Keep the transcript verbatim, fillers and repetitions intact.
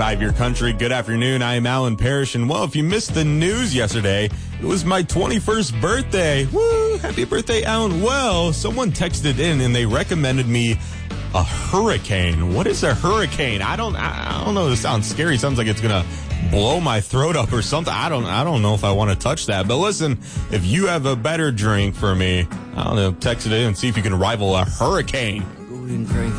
five Your Country. Good afternoon. I am Alan Parrish. And, well, if you missed the news yesterday, it was my twenty-first birthday. Woo! Happy birthday, Alan. Well, someone texted in and they recommended me a hurricane. What is a hurricane? I don't I don't know. This sounds scary. Sounds like it's going to blow my throat up or something. I don't I don't know if I want to touch that. But listen, if you have a better drink for me, I don't know, text it in and see if you can rival a hurricane. Golden drink.